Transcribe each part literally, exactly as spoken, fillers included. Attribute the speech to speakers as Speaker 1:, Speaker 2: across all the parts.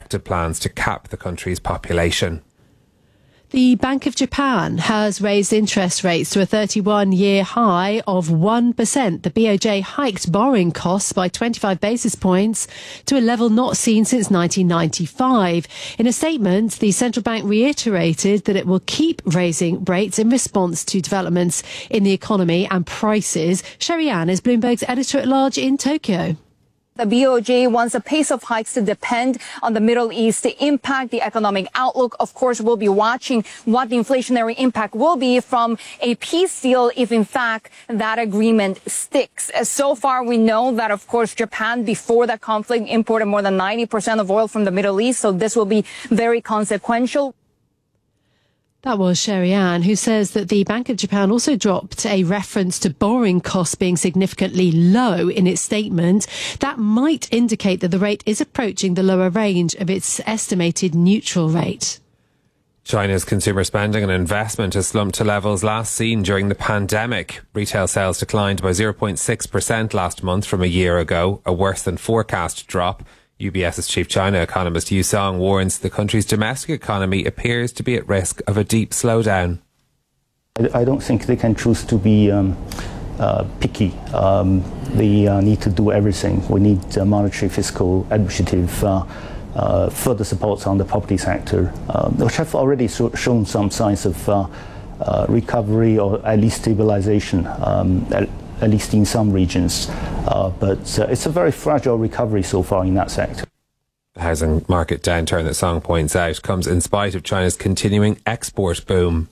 Speaker 1: rejected plans to cap the country's population.
Speaker 2: The Bank of Japan has raised interest rates to a thirty-one year high of one percent. The B O J hiked borrowing costs by twenty-five basis points to a level not seen since nineteen ninety-five. In a statement, the central bank reiterated that it will keep raising rates in response to developments in the economy and prices. Sherry Ann is Bloomberg's editor-at-large in Tokyo.
Speaker 3: The B O J wants the pace of hikes to depend on the Middle East to impact the economic outlook. Of course, we'll be watching what the inflationary impact will be from a peace deal if, in fact, that agreement sticks. So far, we know that, of course, Japan, before that conflict, imported more than ninety percent of oil from the Middle East. So this will be very consequential.
Speaker 2: That was Sherry Ann, who says that the Bank of Japan also dropped a reference to borrowing costs being significantly low in its statement. That might indicate that the rate is approaching the lower range of its estimated neutral rate.
Speaker 1: China's consumer spending and investment has slumped to levels last seen during the pandemic. Retail sales declined by zero point six percent last month from a year ago, a worse than forecast drop. UBS's chief China economist Yu Song warns the country's domestic economy appears to be at risk of a deep slowdown.
Speaker 4: I don't think they can choose to be um, uh, picky. Um, they uh, need to do everything. We need uh, monetary, fiscal, administrative, uh, uh, further supports on the property sector, uh, which have already so- shown some signs of uh, uh, recovery or at least stabilization. Um, at, at least in some regions. Uh, but uh, it's a very fragile recovery so far in that sector.
Speaker 1: The housing market downturn that Song points out comes in spite of China's continuing export boom.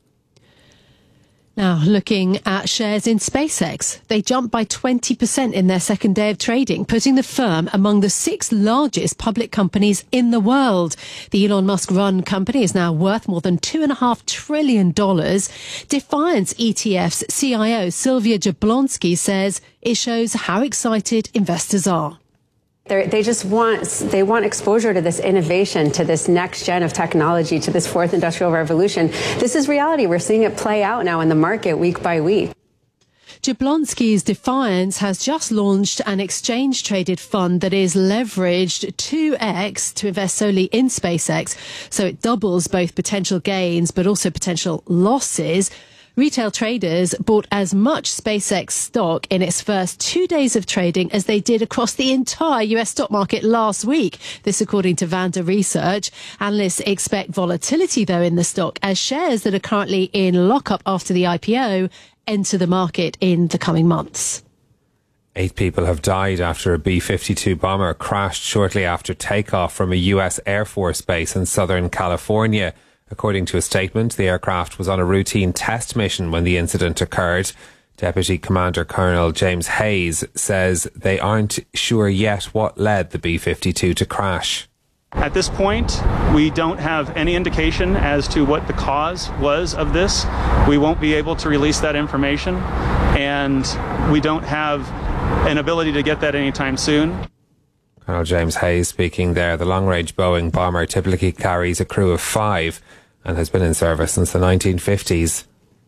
Speaker 2: Now, looking at shares in SpaceX, they jumped by twenty percent in their second day of trading, putting the firm among the six largest public companies in the world. The Elon Musk-run company is now worth more than two point five trillion dollars. Defiance E T F's C I O Sylvia Jablonski says it shows how excited investors are.
Speaker 5: They're, they just want, they want exposure to this innovation, to this next gen of technology, to this fourth industrial revolution. This is reality. We're seeing it play out now in the market week by week.
Speaker 2: Jablonski's Defiance has just launched an exchange-traded fund that is leveraged two x to invest solely in SpaceX. So it doubles both potential gains but also potential losses. Retail traders bought as much SpaceX stock in its first two days of trading as they did across the entire U S stock market last week. This according to Vanda Research. Analysts expect volatility, though, in the stock as shares that are currently in lockup after the I P O enter the market in the coming months.
Speaker 1: Eight people have died after a B fifty-two bomber crashed shortly after takeoff from a U S Air Force base in Southern California. According to a statement, the aircraft was on a routine test mission when the incident occurred. Deputy Commander Colonel James Hayes says they aren't sure yet what led the B fifty-two to crash.
Speaker 6: At this point, we don't have any indication as to what the cause was of this. We won't be able to release that information, and we don't have an ability to get that anytime soon.
Speaker 1: Colonel James Hayes speaking there. The long-range Boeing bomber typically carries a crew of five and has been in service since the nineteen fifties.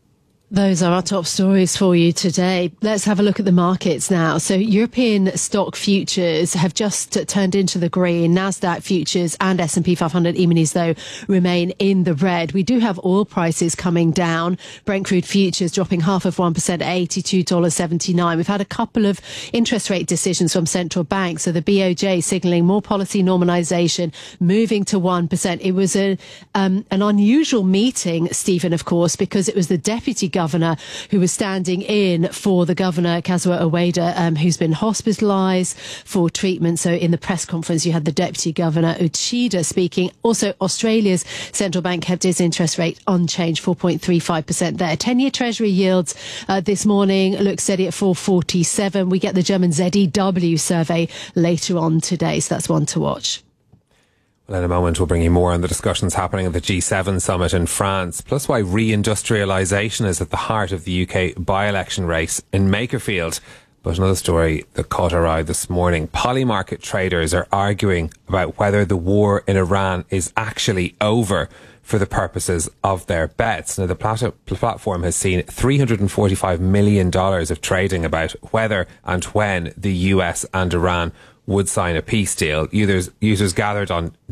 Speaker 2: Those are our top stories for you today. Let's have a look at the markets now. So European stock futures have just turned into the green. Nasdaq futures and S and P five hundred E-minis, though, remain in the red. We do have oil prices coming down. Brent crude futures dropping half of one percent at eighty-two dollars seventy-nine. We've had a couple of interest rate decisions from central banks. So the B O J signalling more policy normalization, moving to one percent. It was a um, an unusual meeting, Stephen, of course, because it was the deputy governor Governor who was standing in for the governor, Kazuo Ueda, um, who's been hospitalised for treatment. So in the press conference, you had the deputy governor, Uchida, speaking. Also, Australia's central bank kept its interest rate unchanged, four point three five percent there. ten-year Treasury yields uh, this morning look steady at four forty-seven. We get the German Z E W survey later on today, so that's one to watch.
Speaker 1: Well, in a moment, we'll bring you more on the discussions happening at the G seven summit in France, plus why reindustrialisation is at the heart of the U K by-election race in Makerfield. But another story that caught our eye this morning. Polymarket traders are arguing about whether the war in Iran is actually over for the purposes of their bets. Now, the plat- platform has seen three hundred forty-five million dollars of trading about whether and when the U S and Iran would sign a peace deal. Users, users gathered on